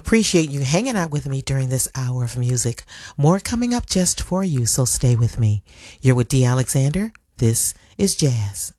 appreciate you hanging out with me during this hour of music. More coming up just for you, so stay with me. You're with D. Alexander. This is Jazz.